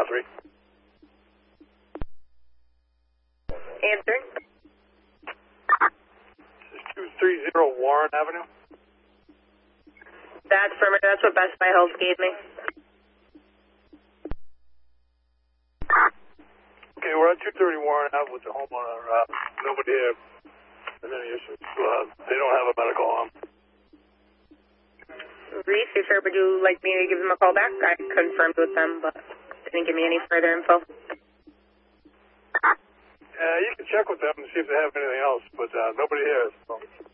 3. Answering. This is 230 Warren Avenue. That's affirmative. That's what Best Buy Health gave me. Okay, we're at 230 Warren Ave with the homeowner. Nobody here. And any issues. They don't have a medical arm. Reese, if sir, would you like me to give them a call back? I confirmed with them, but didn't give me any further info. You can check with them and see if they have anything else, but nobody here. So.